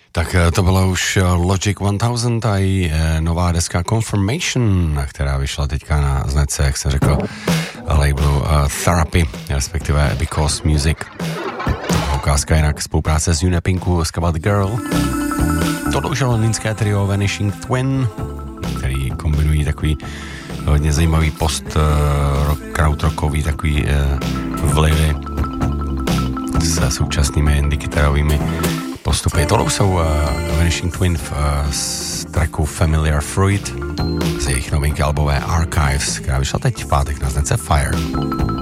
Tak to bylo už Logic 1000 a její nová deska Confirmation, která vyšla teďka na značce, jak jsem řekl, labelu Therapy, respektive Because Music. Ukázka jinak spolupráce s Unipinku z Kabad Girl. Tohle už je londýnské trio Vanishing Twin, který kombinují takový hodně zajímavý krautrockový takový vlivy se současnými indikytarovými postupy. Tohle jsou Vanishing Twin z tracku Familiar Fruit z jejich novinky albové Archives, která vyšla teď v pátek na značce Fire.